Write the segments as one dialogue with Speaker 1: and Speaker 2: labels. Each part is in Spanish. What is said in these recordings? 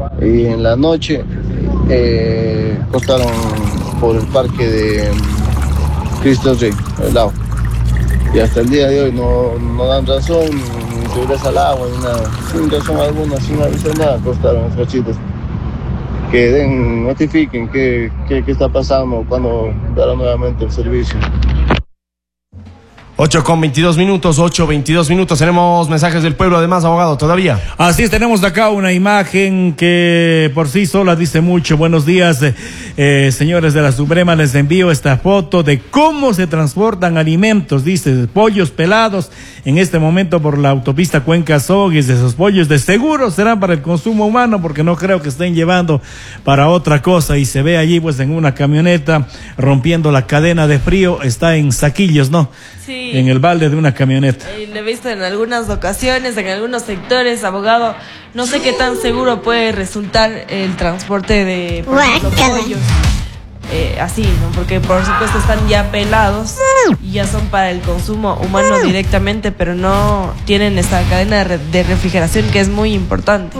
Speaker 1: y en la noche costaron por el parque de Cristo Rey, el lago. Y hasta el día de hoy no dan razón, ni regresa al agua, ni nada. Sin razón alguna, sin avisar nada, costaron esos cachitos. Que notifiquen qué está pasando, cuando dará nuevamente el servicio.
Speaker 2: 8:22 minutos. Tenemos mensajes del pueblo, además, abogado, todavía.
Speaker 3: Así es, tenemos acá una imagen que por sí sola dice mucho. Buenos días, señores de la Suprema, les envío esta foto de cómo se transportan alimentos, dice, pollos pelados en este momento por la autopista Cuenca-Sogues. Esos pollos de seguro serán para el consumo humano, porque no creo que estén llevando para otra cosa. Y se ve allí pues en una camioneta rompiendo la cadena de frío, está en saquillos, ¿no?
Speaker 4: Sí.
Speaker 3: En el balde de una camioneta.
Speaker 4: Lo he visto en algunas ocasiones, en algunos sectores, abogado. No sé qué tan seguro puede resultar el transporte de por ejemplo, pollos. Así, ¿no? Porque por supuesto están ya pelados y ya son para el consumo humano directamente, pero no tienen esta cadena de refrigeración que es muy importante.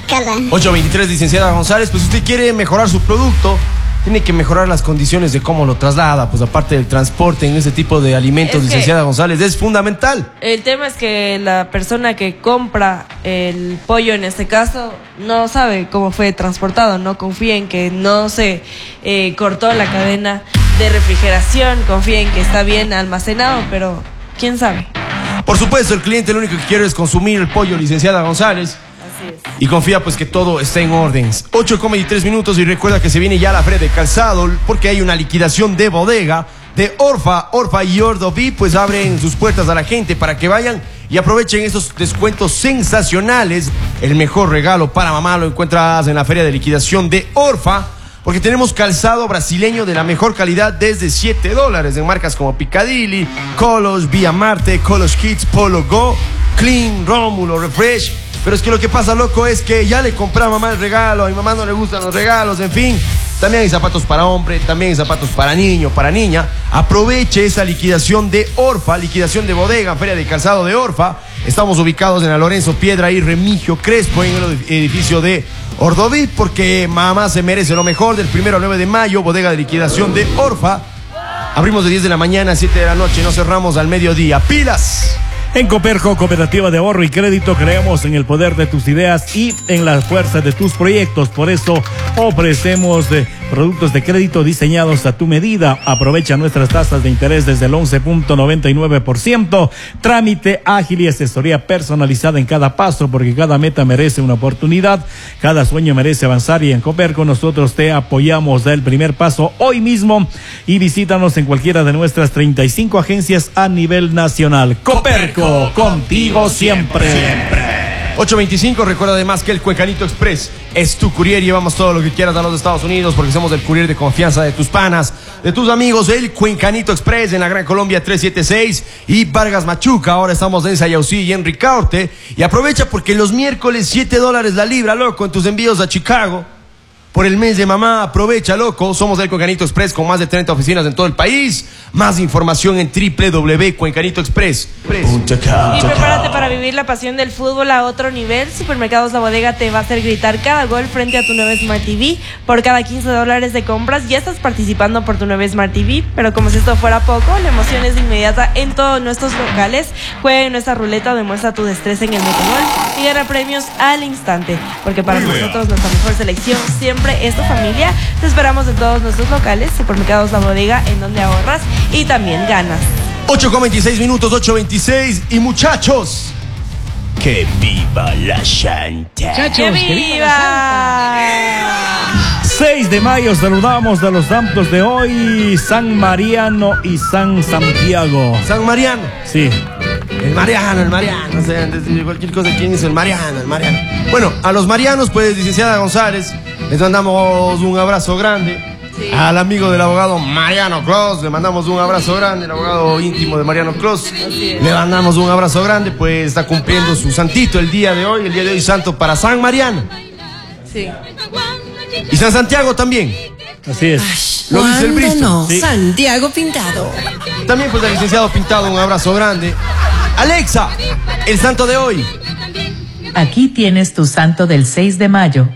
Speaker 2: 8:23, licenciada González, pues usted quiere mejorar su producto, tiene que mejorar las condiciones de cómo lo traslada, pues aparte del transporte en ese tipo de alimentos, licenciada González, es fundamental. El
Speaker 4: tema es que la persona que compra el pollo, en este caso, no sabe cómo fue transportado, no confía en que no se cortó la cadena de refrigeración, confía en que está bien almacenado, pero quién sabe.
Speaker 2: Por supuesto, el cliente lo único que quiere es consumir el pollo, licenciada González. Y confía pues que todo está en orden. 8:23 minutos y recuerda que se viene ya la feria de calzado, porque hay una liquidación de bodega de Orfa y Ordoví, pues abren sus puertas a la gente para que vayan y aprovechen esos descuentos sensacionales. El mejor regalo para mamá lo encuentras en la feria de liquidación de Orfa, porque tenemos calzado brasileño de la mejor calidad desde $7 en marcas como Picadilly, Colos, Vía Marte, Colos Kids, Polo Go, Clean, Rómulo, Refresh. Pero es que lo que pasa, loco, es que ya le compré a mamá el regalo, a mi mamá no le gustan los regalos, en fin. También hay zapatos para hombre, también hay zapatos para niño, para niña. Aproveche esa liquidación de Orfa, liquidación de bodega, feria de calzado de Orfa. Estamos ubicados en la Lorenzo Piedra y Remigio Crespo, en el edificio de Ordoví, porque mamá se merece lo mejor. Del 1 al 9 de mayo, bodega de liquidación de Orfa. Abrimos de 10 de la mañana a 7 de la noche, no cerramos al mediodía. ¡Pilas!
Speaker 3: En Coperco, Cooperativa de Ahorro y Crédito, creemos en el poder de tus ideas y en la fuerza de tus proyectos. Por eso ofrecemos productos de crédito diseñados a tu medida. Aprovecha nuestras tasas de interés desde el 11.99%. Trámite ágil y asesoría personalizada en cada paso, porque cada meta merece una oportunidad, cada sueño merece avanzar, y en Coperco nosotros te apoyamos. Da el primer paso hoy mismo y visítanos en cualquiera de nuestras 35 agencias a nivel nacional. Coperco, contigo siempre.
Speaker 2: 8:25, recuerda además que el Cuencanito Express es tu courier. Llevamos todo lo que quieras a los Estados Unidos, porque somos el courier de confianza de tus panas, de tus amigos. El Cuencanito Express en la Gran Colombia 376 y Vargas Machuca. Ahora estamos en Sayausí y en Ricaurte. Y aprovecha porque los miércoles $7 la libra, loco, en tus envíos a Chicago. Por el mes de mamá, aprovecha, loco. Somos el Cuencanito Express con más de 30 oficinas en todo el país. Más información en www.cuencanitoexpress.com.
Speaker 4: Y prepárate para vivir la pasión del fútbol a otro nivel. Supermercados La Bodega te va a hacer gritar cada gol frente a tu nueva Smart TV. Por cada $15 de compras ya estás participando por tu nueva Smart TV. Pero como si esto fuera poco, la emoción es inmediata en todos nuestros locales. Juega en nuestra ruleta o demuestra tu destreza en el Metagol y gana premios al instante. Porque para nosotros nuestra mejor selección siempre es tu familia. Te esperamos en todos nuestros locales. Supermercados La Bodega, en donde ahorras y también ganas.
Speaker 2: 8:26 minutos, 8:26. Y muchachos, que viva la Santa.
Speaker 4: ¡Que viva!
Speaker 3: 6 de mayo saludamos a los santos de hoy: San Mariano y San Santiago.
Speaker 2: San Mariano.
Speaker 3: Sí.
Speaker 2: El Mariano, o sea, antes de cualquier cosa, ¿quién hizo el Mariano? Bueno, a los marianos, pues, licenciada González, les mandamos un abrazo grande. Sí. Al amigo del abogado Mariano Clos, le mandamos un abrazo grande, el abogado íntimo de Mariano Clos. Le mandamos un abrazo grande, pues está cumpliendo su santito el día de hoy santo para San Mariano.
Speaker 4: Sí.
Speaker 2: Y San Santiago también.
Speaker 3: Así es.
Speaker 2: Lo dice el Bristol.
Speaker 5: No,
Speaker 2: sí.
Speaker 5: Santiago Pintado.
Speaker 2: También pues al licenciado Pintado, un abrazo grande. Alexa, el santo de hoy.
Speaker 6: Aquí tienes tu santo del 6 de mayo.